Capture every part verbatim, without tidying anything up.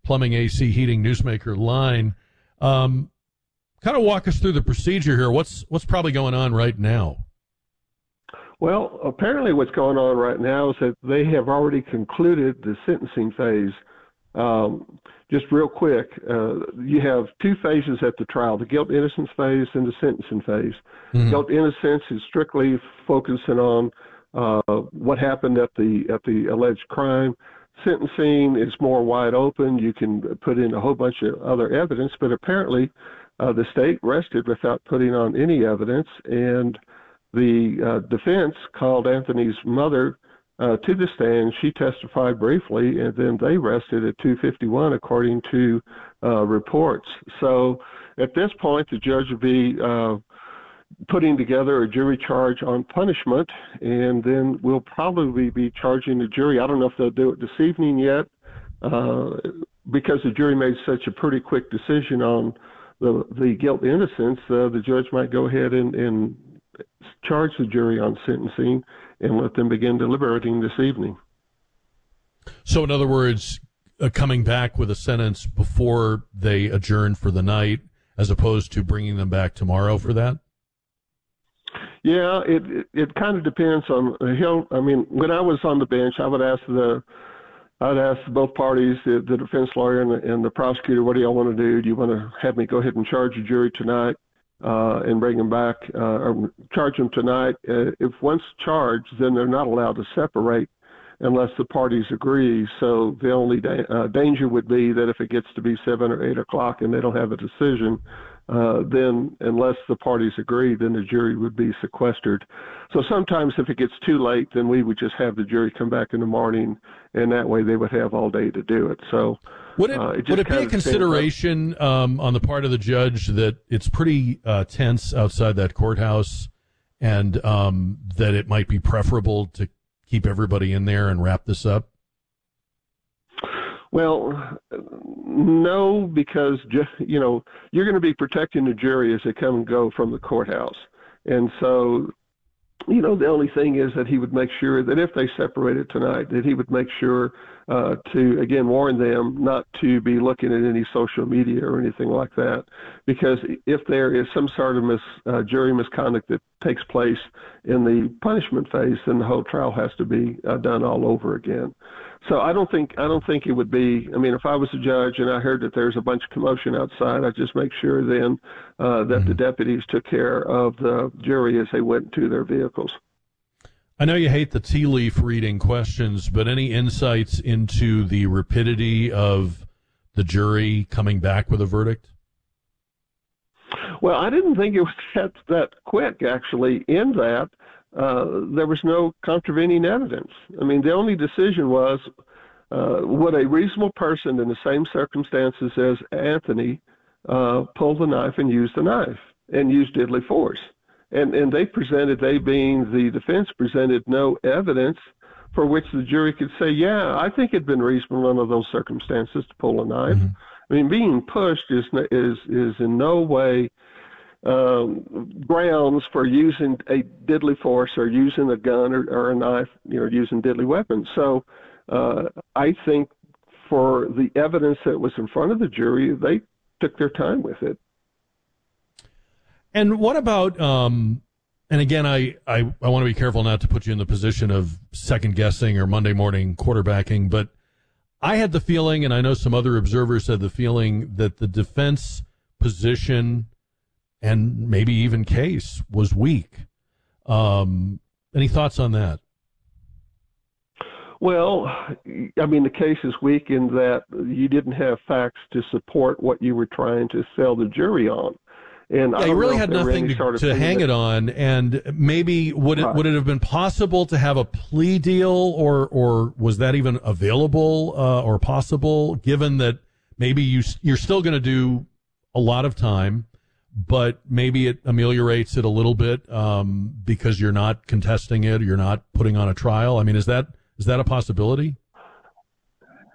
Plumbing, A C, Heating, Newsmaker line. Um, kind of walk us through the procedure here. What's what's probably going on right now? Well, apparently what's going on right now is that they have already concluded the sentencing phase. Um, just real quick, uh, you have two phases at the trial, the guilt-innocence phase and the sentencing phase. Mm-hmm. Guilt-innocence is strictly focusing on uh, what happened at the at the alleged crime. Sentencing is more wide open. You can put in a whole bunch of other evidence, but apparently uh, the state rested without putting on any evidence, and the uh, defense called Anthony's mother uh, to the stand. She testified briefly, and then they rested at two fifty-one, according to uh, reports. So at this point, the judge would be uh, putting together a jury charge on punishment, and then we'll probably be charging the jury. I don't know if they'll do it this evening yet, uh, because the jury made such a pretty quick decision on the, the guilt innocence. Uh, the judge might go ahead and, and charge the jury on sentencing and let them begin deliberating this evening. So, in other words, uh, coming back with a sentence before they adjourn for the night, as opposed to bringing them back tomorrow for that? Yeah, it it, it kind of depends on he'll. I mean, when I was on the bench, I would ask the, I'd ask both parties, the, the defense lawyer and the, and the prosecutor, what do y'all want to do? Do you want to have me go ahead and charge the jury tonight uh, and bring them back, uh, or charge them tonight? Uh, if once charged, then they're not allowed to separate unless the parties agree. So the only da- uh, danger would be that if it gets to be seven or eight o'clock and they don't have a decision, uh, then unless the parties agree, then the jury would be sequestered. So sometimes if it gets too late, then we would just have the jury come back in the morning, and that way they would have all day to do it. So would it, uh, it would it be a consideration um, on the part of the judge that it's pretty uh, tense outside that courthouse, and um, that it might be preferable to keep everybody in there and wrap this up? Well, no, because, you know, you're going to be protecting the jury as they come and go from the courthouse. And so, you know, the only thing is that he would make sure that if they separated tonight, that he would make sure uh, to, again, warn them not to be looking at any social media or anything like that. Because if there is some sort of mis, uh, jury misconduct that takes place in the punishment phase, then the whole trial has to be uh, done all over again. So I don't think I don't think it would be. I mean, if I was a judge and I heard that there's a bunch of commotion outside, I'd just make sure then uh, that mm-hmm. the deputies took care of the jury as they went to their vehicles. I know you hate the tea leaf reading questions, but any insights into the rapidity of the jury coming back with a verdict? Well, I didn't think it was that, that quick, actually, in that. Uh, there was no contravening evidence. I mean, the only decision was, uh, would a reasonable person in the same circumstances as Anthony uh, pull the knife and use the knife and use deadly force? And and they presented, they being the defense, presented no evidence for which the jury could say, yeah, I think it'd been reasonable under those circumstances to pull a knife. Mm-hmm. I mean, being pushed is is is in no way Um, grounds for using a deadly force or using a gun or, or a knife, you know, using deadly weapons. So uh, I think for the evidence that was in front of the jury, they took their time with it. And what about, um, and again, I, I, I want to be careful not to put you in the position of second guessing or Monday morning quarterbacking, but I had the feeling, and I know some other observers had the feeling, that the defense position and maybe even case was weak. Um, any thoughts on that? Well, I mean, the case is weak in that you didn't have facts to support what you were trying to sell the jury on. And yeah, I you really had nothing to, to hang it on. And maybe would it right. would it have been possible to have a plea deal, or or was that even available uh, or possible, given that maybe you you're still going to do a lot of time, but maybe it ameliorates it a little bit um, because you're not contesting it, or you're not putting on a trial? I mean, is that is that a possibility?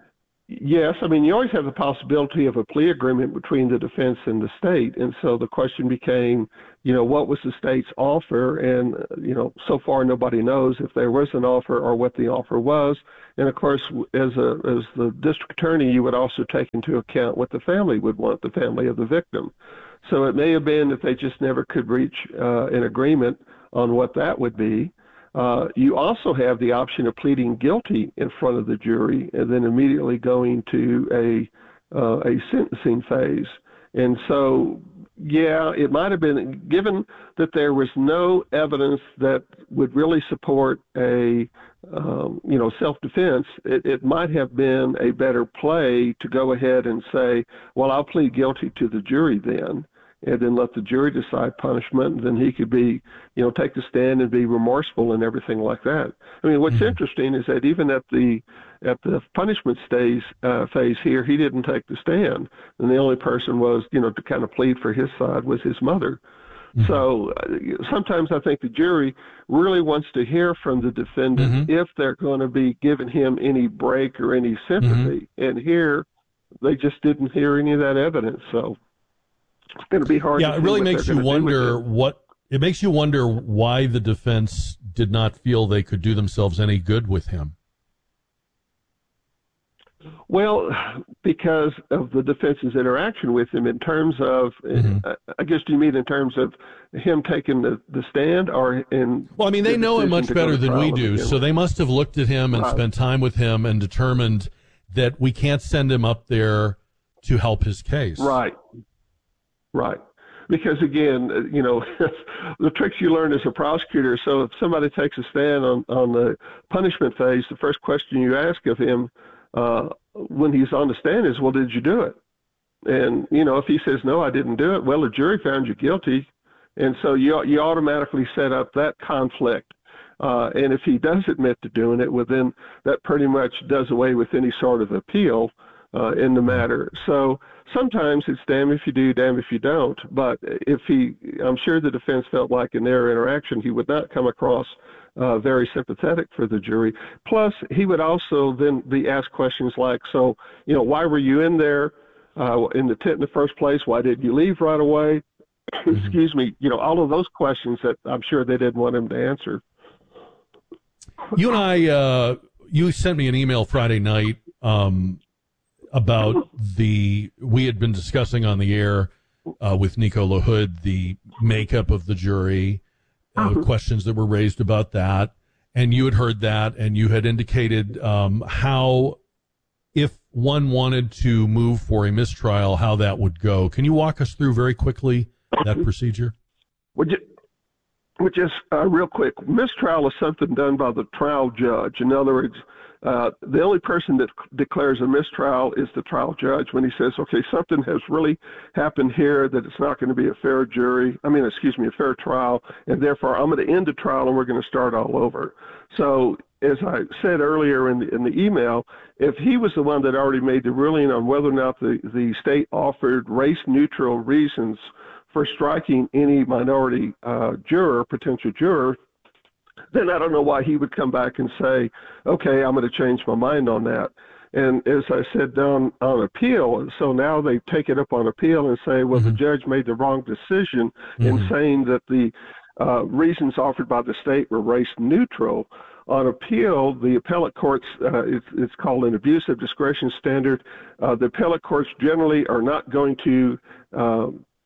Yes, I mean, you always have the possibility of a plea agreement between the defense and the state. And so the question became, you know, what was the state's offer? And, you know, so far nobody knows if there was an offer or what the offer was. And of course, as a as the district attorney, you would also take into account what the family would want, the family of the victim. So it may have been that they just never could reach uh, an agreement on what that would be. Uh, you also have the option of pleading guilty in front of the jury and then immediately going to a uh, a sentencing phase. And so, yeah, it might have been, given that there was no evidence that would really support a um, you know self-defense, it, it might have been a better play to go ahead and say, well, I'll plead guilty to the jury then, and then let the jury decide punishment, and then he could be, you know, take the stand and be remorseful and everything like that. I mean, what's mm-hmm. interesting is that even at the at the punishment stage uh, phase here, he didn't take the stand, and the only person was, you know, to kind of plead for his side was his mother. Mm-hmm. So uh, sometimes I think the jury really wants to hear from the defendant mm-hmm. if they're going to be giving him any break or any sympathy, mm-hmm. and here they just didn't hear any of that evidence. So it's going to be hard. Yeah, to it really makes you wonder it. what it makes you wonder why the defense did not feel they could do themselves any good with him. Well, because of the defense's interaction with him in terms of, mm-hmm. I guess, do you mean in terms of him taking the, the stand or in? Well, I mean, they know him much better than we do, so they must have looked at him and right. spent time with him and determined that we can't send him up there to help his case. Right. Right. Because, again, you know, the tricks you learn as a prosecutor. So if somebody takes a stand on, on the punishment phase, the first question you ask of him uh, when he's on the stand is, well, did you do it? And, you know, if he says, no, I didn't do it, well, the jury found you guilty. And so you, you automatically set up that conflict. Uh, and if he does admit to doing it, well, then that pretty much does away with any sort of appeal uh, in the matter. So sometimes it's damn if you do, damn if you don't. But if he, I'm sure the defense felt like in their interaction, he would not come across uh, very sympathetic for the jury. Plus, he would also then be asked questions like, so, you know, why were you in there uh, in the tent in the first place? Why did you leave right away? Mm-hmm. Excuse me. You know, all of those questions that I'm sure they didn't want him to answer. You and I, uh, you sent me an email Friday night, um, about the, we had been discussing on the air uh, with Nico LaHood, the makeup of the jury, uh, uh-huh. questions that were raised about that. And you had heard that, and you had indicated um, how, if one wanted to move for a mistrial, how that would go. Can you walk us through very quickly that procedure? Would you? Which is uh, real quick, mistrial is something done by the trial judge. In other words, uh, the only person that declares a mistrial is the trial judge when he says, okay, something has really happened here that it's not going to be a fair jury, I mean, excuse me, a fair trial, and therefore I'm going to end the trial and we're going to start all over. So as I said earlier in the, in the email, if he was the one that already made the ruling on whether or not the, the state offered race-neutral reasons for striking any minority uh, juror, potential juror, then I don't know why he would come back and say, okay, I'm going to change my mind on that. And as I said down on appeal, so now they take it up on appeal and say, well, mm-hmm. the judge made the wrong decision mm-hmm. in saying that the uh, reasons offered by the state were race neutral. On appeal, the appellate courts, uh, it's, it's called an abuse of discretion standard. Uh, the appellate courts generally are not going to uh,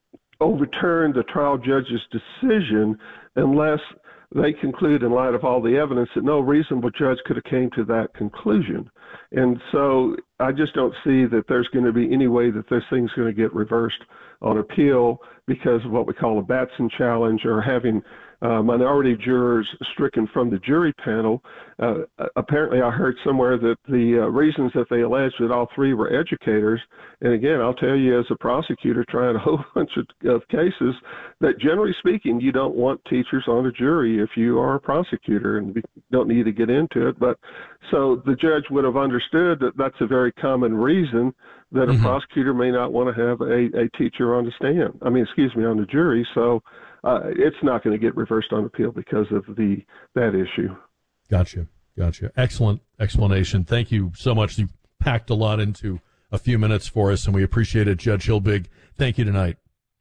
overturn the trial judge's decision unless they conclude in light of all the evidence that no reasonable judge could have came to that conclusion. And so I just don't see that there's going to be any way that this thing's going to get reversed on appeal because of what we call a Batson challenge or having uh, minority jurors stricken from the jury panel. Uh, apparently, I heard somewhere that the uh, reasons that they alleged that all three were educators. And again, I'll tell you as a prosecutor trying a whole bunch of, of cases that generally speaking, you don't want teachers on a jury if you are a prosecutor, and we don't need to get into it. But so the judge would have understood that that's a very common reason that mm-hmm. a prosecutor may not want to have a, a teacher on the stand. I mean, excuse me, on the jury. So uh, it's not going to get reversed on appeal because of the that issue. Gotcha. Gotcha. Excellent explanation. Thank you so much. You packed a lot into a few minutes for us, and we appreciate it. Judge Hilbig, thank you tonight.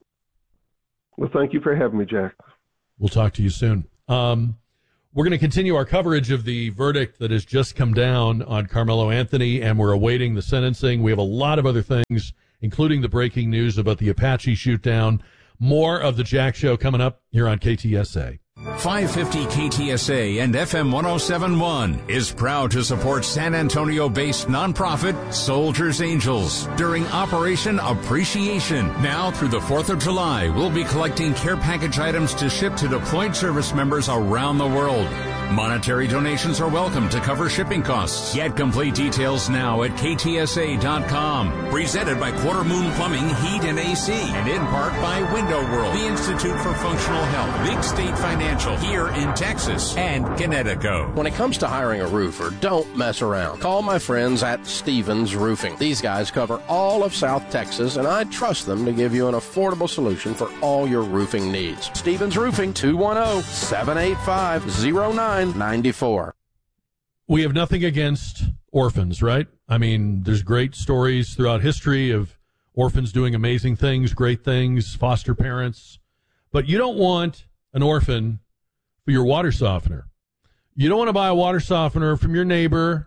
Well, thank you for having me, Jack. We'll talk to you soon. Um, we're going to continue our coverage of the verdict that has just come down on Carmelo Anthony, and we're awaiting the sentencing. We have a lot of other things, including the breaking news about the Apache shoot-down. More of the Jack Show coming up here on K T S A. five fifty K T S A and F M one oh seven point one is proud to support San Antonio-based nonprofit Soldiers Angels during Operation Appreciation. Now through the fourth of July, we'll be collecting care package items to ship to deployed service members around the world. Monetary donations are welcome to cover shipping costs. Get complete details now at K T S A dot com. Presented by Quarter Moon Plumbing, Heat and A C, and in part by Window World, the Institute for Functional Health, Big State Financial here in Texas, and Connecticut. When it comes to hiring a roofer, don't mess around. Call my friends at Stevens Roofing. These guys cover all of South Texas, and I trust them to give you an affordable solution for all your roofing needs. Stevens Roofing, two one zero, seven eight five, zero nine nine four. We have nothing against orphans, right? I mean, there's great stories throughout history of orphans doing amazing things, great things, foster parents. But you don't want an orphan for your water softener. You don't want to buy a water softener from your neighbor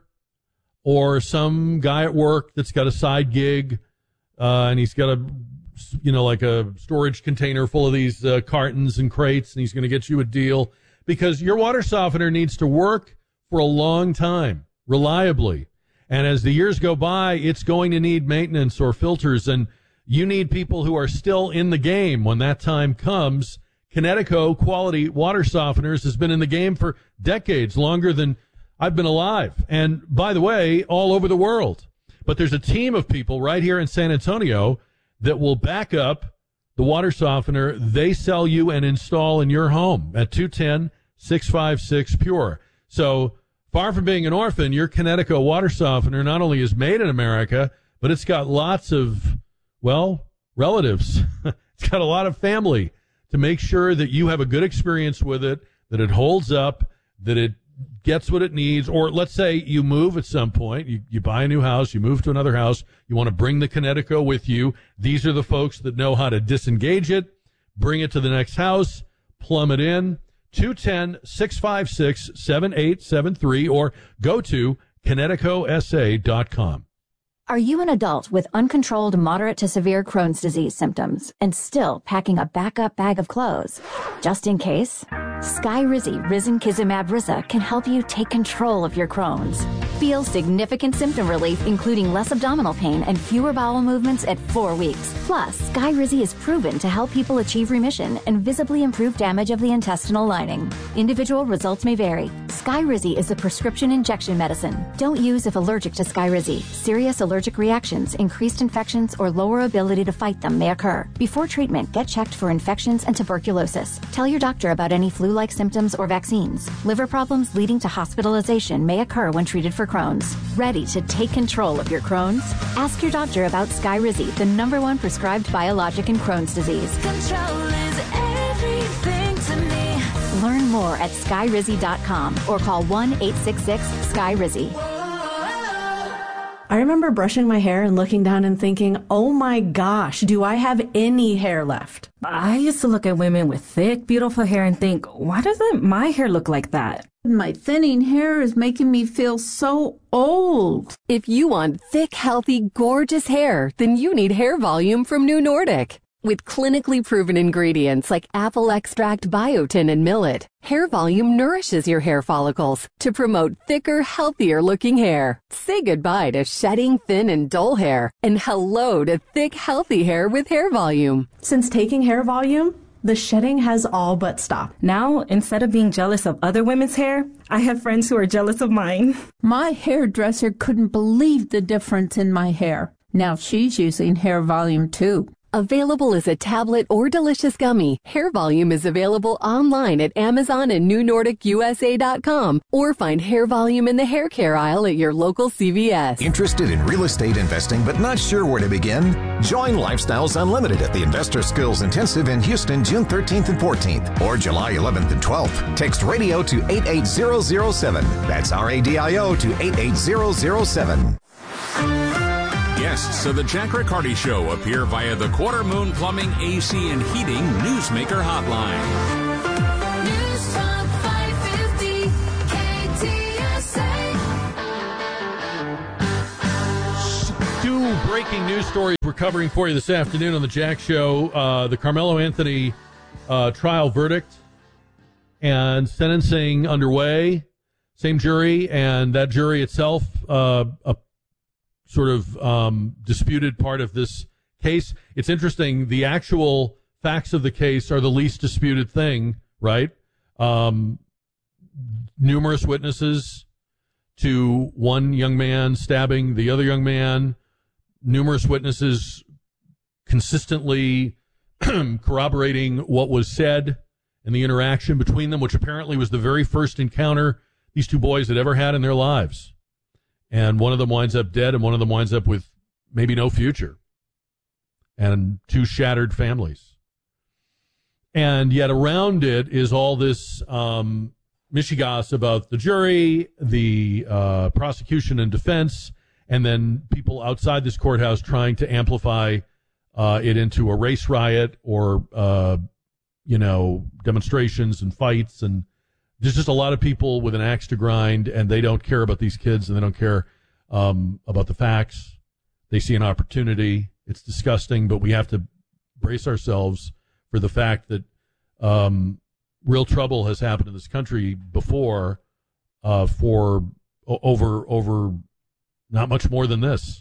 or some guy at work that's got a side gig uh, and he's got a, you know, like a storage container full of these uh, cartons and crates, and he's going to get you a deal. Because your water softener needs to work for a long time, reliably. And as the years go by, it's going to need maintenance or filters, and you need people who are still in the game when that time comes. Connecticut Quality Water Softeners has been in the game for decades, longer than I've been alive. And by the way, all over the world. But there's a team of people right here in San Antonio that will back up the water softener they sell you and install in your home at two one zero, six five six, P U R E. So far from being an orphan, your Connecticut water softener not only is made in America, but it's got lots of, well, relatives. It's got a lot of family to make sure that you have a good experience with it, that it holds up, that it gets what it needs. Or let's say you move at some point, you, you buy a new house, you move to another house, you want to bring the Connecticut with you. These are the folks that know how to disengage it, bring it to the next house, plumb it in. two one zero, six five six, seven eight seven three or go to Connecticut S A dot com. Are you an adult with uncontrolled moderate to severe Crohn's disease symptoms and still packing a backup bag of clothes? Just in case, Skyrizi Risankizumab Risa can help you take control of your Crohn's. Feel significant symptom relief, including less abdominal pain and fewer bowel movements at four weeks. Plus, Skyrizi is proven to help people achieve remission and visibly improve damage of the intestinal lining. Individual results may vary. Skyrizi is a prescription injection medicine. Don't use if allergic to Skyrizi. Serious allergic reactions, increased infections, or lower ability to fight them may occur. Before treatment, get checked for infections and tuberculosis. Tell your doctor about any flu-like symptoms or vaccines. Liver problems leading to hospitalization may occur when treated for Crohn's. Ready to take control of your Crohn's? Ask your doctor about Skyrizi, the number one prescribed biologic in Crohn's disease. Control is everything to me. Learn more at Skyrizi dot com or call one eight six six, S K Y R I Z I. I remember brushing my hair and looking down and thinking, oh my gosh, do I have any hair left? I used to look at women with thick, beautiful hair and think, why doesn't my hair look like that? My thinning hair is making me feel so old. If you want thick, healthy, gorgeous hair, then you need Hair Volume from New Nordic. With clinically proven ingredients like apple extract, biotin, and millet, Hair Volume nourishes your hair follicles to promote thicker, healthier looking hair. Say goodbye to shedding, thin, and dull hair, and hello to thick, healthy hair with Hair Volume. Since taking Hair Volume, the shedding has all but stopped. Now, instead of being jealous of other women's hair, I have friends who are jealous of mine. My hairdresser couldn't believe the difference in my hair. Now she's using Hair Volume too. Available as a tablet or delicious gummy, Hair Volume is available online at Amazon and New Nordic U S A dot com, or find Hair Volume in the hair care aisle at your local C V S. Interested in real estate investing but not sure where to begin? Join Lifestyles Unlimited at the Investor Skills Intensive in Houston, June thirteenth and fourteenth, or July eleventh and twelfth. Text radio to eight eight zero zero seven. That's R A D I O to eight eight zero zero seven. Guests of the Jack Riccardi Show appear via the Quarter Moon Plumbing, A C, and Heating Newsmaker Hotline. News Talk five fifty K T S A. Two breaking news stories we're covering for you this afternoon on the Jack Show. Uh, the Carmelo Anthony uh, trial verdict and sentencing underway. Same jury, and that jury itself, uh, a sort of um, disputed part of this case. It's interesting. The actual facts of the case are the least disputed thing, right? Um, numerous witnesses to one young man stabbing the other young man. Numerous witnesses consistently corroborating what was said and the interaction between them, which apparently was the very first encounter these two boys had ever had in their lives. And one of them winds up dead, and one of them winds up with maybe no future. And two shattered families. And yet around it is all this um, mishigas about the jury, the uh, prosecution and defense, and then people outside this courthouse trying to amplify uh, it into a race riot or, uh, you know, demonstrations and fights. And there's just a lot of people with an axe to grind, and they don't care about these kids, and they don't care um, about the facts. They see an opportunity. It's disgusting, but we have to brace ourselves for the fact that um, real trouble has happened in this country before uh, for o- over over not much more than this.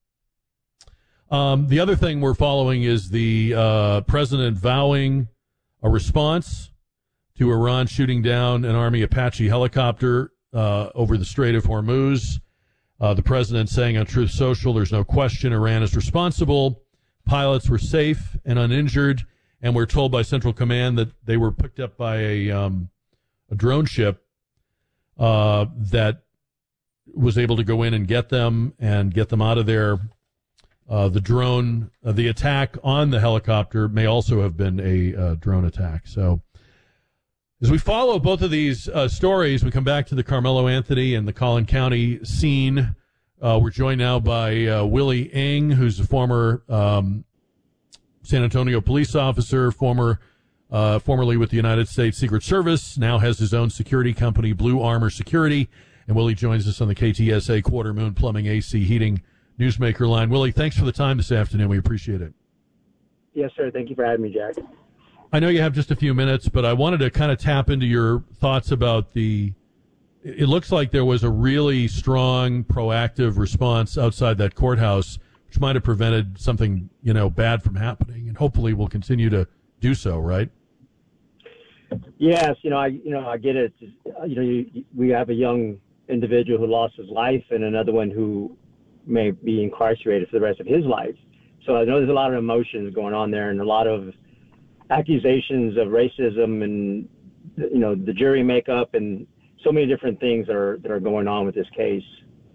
Um, the other thing we're following is the uh, president vowing a response to Iran shooting down an Army Apache helicopter uh, over the Strait of Hormuz. Uh, the president saying on Truth Social, there's no question Iran is responsible. Pilots were safe and uninjured, and we're told by Central Command that they were picked up by a, um, a drone ship uh, that was able to go in and get them and get them out of there. Uh, the drone, uh, the attack on the helicopter may also have been a uh, drone attack. So, as we follow both of these uh, stories, we come back to the Carmelo Anthony and the Collin County scene. Uh, we're joined now by uh, Willie Ng, who's a former um, San Antonio police officer, former, uh, formerly with the United States Secret Service, now has his own security company, Blue Armor Security. And Willie joins us on the K T S A Quarter Moon Plumbing, A C, Heating Newsmaker line. Willie, thanks for the time this afternoon. We appreciate it. Yes, sir. Thank you for having me, Jack. I know you have just a few minutes, but I wanted to kind of tap into your thoughts about the, it looks like there was a really strong, proactive response outside that courthouse, which might have prevented something, you know, bad from happening, and hopefully will continue to do so, right? Yes, you know, I, you know, I get it. You know, you, we have a young individual who lost his life and another one who may be incarcerated for the rest of his life. So I know there's a lot of emotions going on there and a lot of accusations of racism and, you know, the jury makeup and so many different things that are that are going on with this case.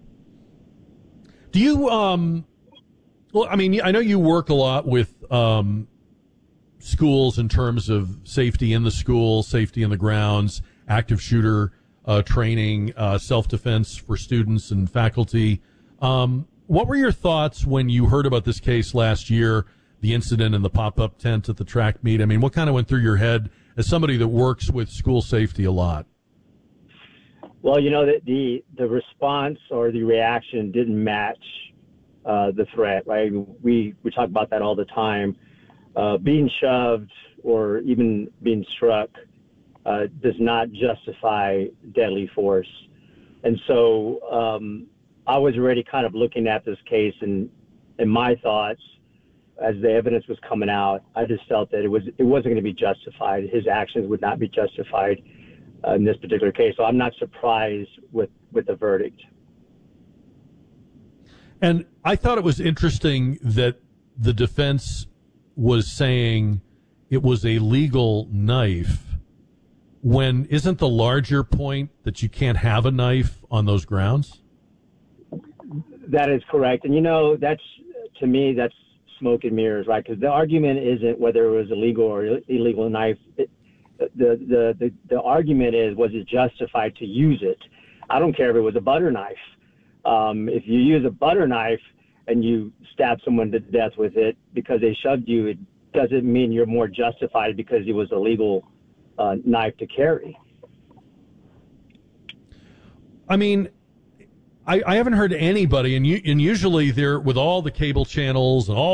Do you, um, well, I mean, I know you work a lot with um, schools in terms of safety in the school, safety in the grounds, active shooter uh, training, uh, self-defense for students and faculty. Um, what were your thoughts when you heard about this case last year, the incident in the pop-up tent at the track meet? I mean, what kind of went through your head as somebody that works with school safety a lot? Well, you know, the the, the response or the reaction didn't match uh, the threat, right? We, we talk about that all the time. Uh, being shoved or even being struck uh, does not justify deadly force. And so um, I was already kind of looking at this case, and in my thoughts, as the evidence was coming out, I just felt that it was it wasn't going to be justified. His actions would not be justified uh, in this particular case. So I'm not surprised with, with the verdict. And I thought it was interesting that the defense was saying it was a legal knife, when isn't the larger point that you can't have a knife on those grounds? That is correct. And, you know, that's, to me, that's smoke and mirrors, right? Because the argument isn't whether it was a legal or illegal knife. It, the, the, the, the argument is, was it justified to use it? I don't care if it was a butter knife. Um, if you use a butter knife, and you stab someone to death with it because they shoved you, it doesn't mean you're more justified because it was a legal uh, knife to carry. I mean, I, I haven't heard anybody, and, you, and usually they're with all the cable channels and all